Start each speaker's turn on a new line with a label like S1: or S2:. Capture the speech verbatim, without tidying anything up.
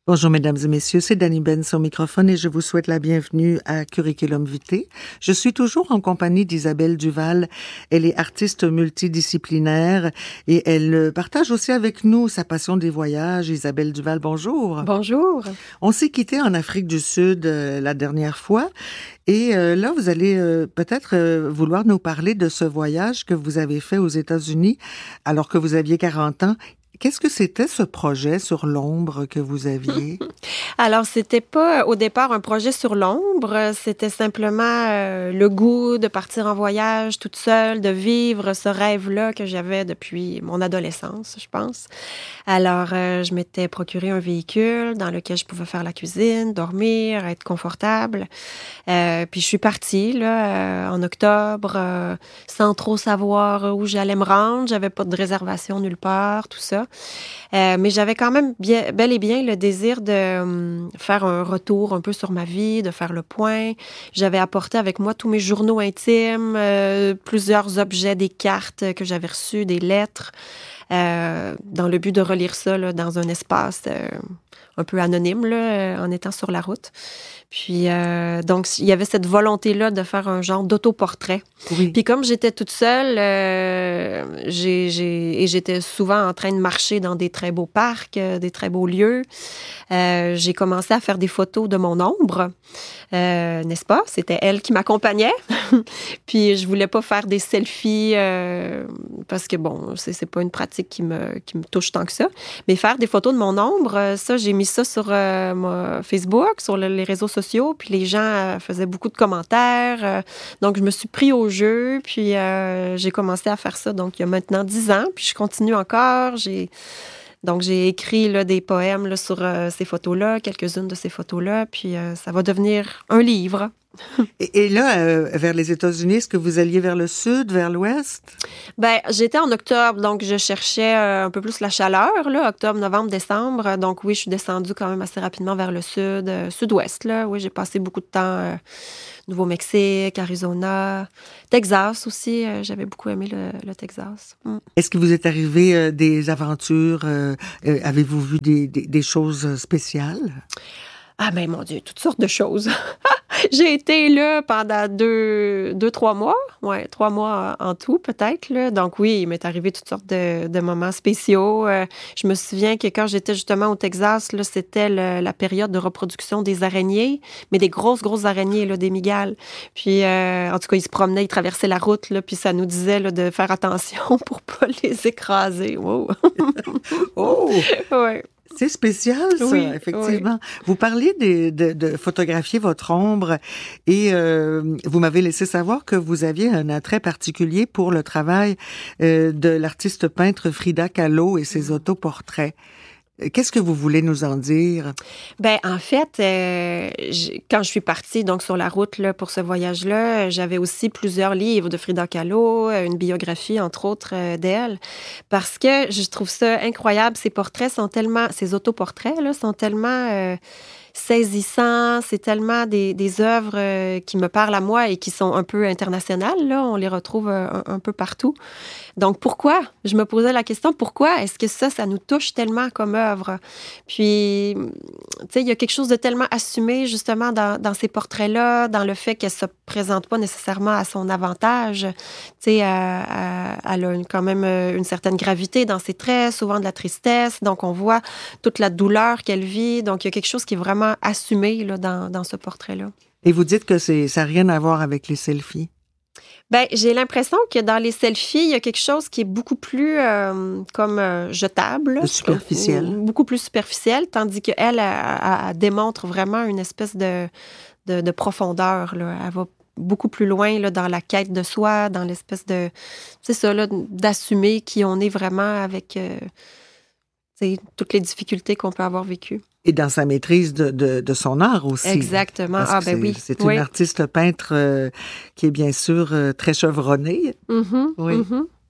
S1: Bonjour mesdames et messieurs, c'est Dani Benz au microphone et je vous souhaite la bienvenue à Curriculum Vitae. Je suis toujours en compagnie d'Isabelle Duval. Elle est artiste multidisciplinaire et elle partage aussi avec nous sa passion des voyages. Isabelle Duval, bonjour.
S2: Bonjour.
S1: On s'est quitté en Afrique du Sud euh, la dernière fois et euh, là vous allez euh, peut-être euh, vouloir nous parler de ce voyage que vous avez fait aux États-Unis alors que vous aviez quarante ans. Qu'est-ce que c'était ce projet sur l'ombre que vous aviez?
S2: Alors, c'était pas au départ un projet sur l'ombre, c'était simplement euh, le goût de partir en voyage toute seule, de vivre ce rêve-là que j'avais depuis mon adolescence, je pense. Alors, euh, je m'étais procuré un véhicule dans lequel je pouvais faire la cuisine, dormir, être confortable. Euh, puis je suis partie là, euh, en octobre, euh, sans trop savoir où j'allais me rendre. J'avais pas de réservation nulle part, tout ça. Euh, mais j'avais quand même bien, bel et bien le désir de um, faire un retour un peu sur ma vie, de faire le point. J'avais apporté avec moi tous mes journaux intimes, euh, plusieurs objets, des cartes que j'avais reçues, des lettres, euh, dans le but de relire ça là, dans un espace euh, un peu anonyme là, en étant sur la route. Puis, euh, donc, il y avait cette volonté-là de faire un genre d'autoportrait.
S1: Oui.
S2: Puis, comme j'étais toute seule, euh, j'ai, j'ai, et j'étais souvent en train de marcher dans des très beaux parcs, euh, des très beaux lieux, euh, j'ai commencé à faire des photos de mon ombre, euh, n'est-ce pas? C'était elle qui m'accompagnait. Puis, je voulais pas faire des selfies euh, parce que, bon, c'est, c'est pas une pratique qui me, qui me touche tant que ça. Mais faire des photos de mon ombre, ça, j'ai mis ça sur euh, mon Facebook, sur le, les réseaux sociaux. Puis les gens euh, faisaient beaucoup de commentaires. Euh, donc, je me suis pris au jeu. Puis, euh, j'ai commencé à faire ça. Donc, il y a maintenant dix ans. Puis, je continue encore. J'ai... Donc, j'ai écrit là, des poèmes là, sur euh, ces photos-là, quelques-unes de ces photos-là. Puis, euh, ça va devenir un livre.
S1: Et, et là, euh, vers les États-Unis, est-ce que vous alliez vers le sud, vers l'ouest?
S2: Ben, j'étais en octobre, donc je cherchais euh, un peu plus la chaleur, là, octobre, novembre, décembre. Donc oui, je suis descendue quand même assez rapidement vers le sud, euh, sud-ouest, là. Oui, j'ai passé beaucoup de temps euh, Nouveau-Mexique, Arizona, Texas aussi. Euh, j'avais beaucoup aimé le, le Texas. Mm.
S1: Est-ce que vous êtes arrivé euh, des aventures? Euh, euh, avez-vous vu des, des, des choses spéciales?
S2: Ah ben mon Dieu, toutes sortes de choses. J'ai été là pendant deux, deux, trois mois. Ouais, trois mois en tout, peut-être. Là. Donc oui, il m'est arrivé toutes sortes de, de moments spéciaux. Euh, je me souviens que quand j'étais justement au Texas, là, c'était le, la période de reproduction des araignées, mais des grosses, grosses araignées, là, des migales. Puis, euh, en tout cas, ils se promenaient, ils traversaient la route, là, puis ça nous disait là, de faire attention pour pas les écraser. Wow!
S1: Oh!
S2: Ouais.
S1: C'est spécial, ça,
S2: oui,
S1: effectivement.
S2: Oui.
S1: Vous parliez de, de, de photographier votre ombre et euh, vous m'avez laissé savoir que vous aviez un attrait particulier pour le travail euh, de l'artiste peintre Frida Kahlo et ses autoportraits. Qu'est-ce que vous voulez nous en dire?
S2: Ben en fait, euh, quand je suis partie donc sur la route là, pour ce voyage-là, j'avais aussi plusieurs livres de Frida Kahlo, une biographie entre autres euh, d'elle, parce que je trouve ça incroyable. Ses portraits sont tellement, ses autoportraits là sont tellement euh, saisissants. C'est tellement des, des œuvres euh, qui me parlent à moi et qui sont un peu internationales. Là, on les retrouve euh, un, un peu partout. Donc, pourquoi? Je me posais la question, pourquoi est-ce que ça, ça nous touche tellement comme œuvre? Puis, tu sais, il y a quelque chose de tellement assumé, justement, dans, dans ces portraits-là, dans le fait qu'elle ne se présente pas nécessairement à son avantage. Tu sais, elle, elle a une, quand même une certaine gravité dans ses traits, souvent de la tristesse. Donc, on voit toute la douleur qu'elle vit. Donc, il y a quelque chose qui est vraiment assumé là, dans, dans ce portrait-là.
S1: Et vous dites que c'est, ça n'a rien à voir avec les selfies?
S2: Ben, j'ai l'impression que dans les selfies, il y a quelque chose qui est beaucoup plus euh, comme euh, jetable.
S1: Superficiel.
S2: Ou, beaucoup plus superficiel, tandis qu'elle, elle, elle, elle démontre vraiment une espèce de, de, de profondeur. Là. Elle va beaucoup plus loin là, dans la quête de soi, dans l'espèce de... C'est ça, là, d'assumer qui on est vraiment avec euh, toutes les difficultés qu'on peut avoir vécues.
S1: Et dans sa maîtrise de, de, de son art aussi.
S2: Exactement.
S1: Parce
S2: ah,
S1: que
S2: ben
S1: c'est,
S2: oui.
S1: C'est une
S2: oui.
S1: artiste peintre euh, qui est bien sûr euh, très chevronnée.
S2: Mm-hmm,
S1: oui.
S2: Mm-hmm.